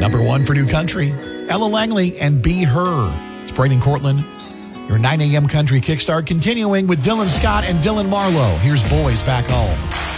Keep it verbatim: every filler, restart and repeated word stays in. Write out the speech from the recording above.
Number one for New Country, Ella Langley and Be Her. It's Braden Cortland. Your nine a.m. Country Kickstart continuing with Dylan Scott and Dylan Marlowe. Here's Boys Back Home.